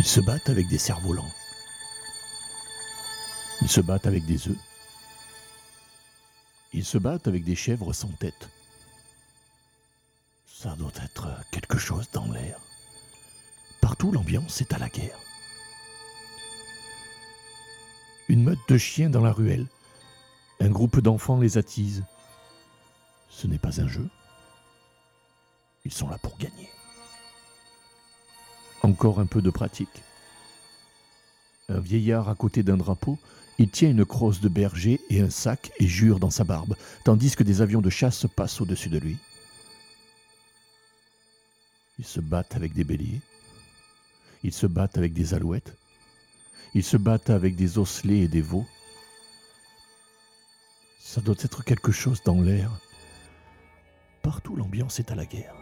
Ils se battent avec des cerfs-volants. Ils se battent avec des œufs. Ils se battent avec des chèvres sans tête. Ça doit être quelque chose dans l'air. Partout, l'ambiance est à la guerre. Une meute de chiens dans la ruelle. Un groupe d'enfants les attise. Ce n'est pas un jeu. Ils sont là pour gagner. Encore un peu de pratique. Un vieillard à côté d'un drapeau, il tient une crosse de berger et un sac et jure dans sa barbe, tandis que des avions de chasse passent au-dessus de lui. Ils se battent avec des béliers. Ils se battent avec des alouettes. Ils se battent avec des osselets et des veaux. Ça doit être quelque chose dans l'air. Partout, l'ambiance est à la guerre.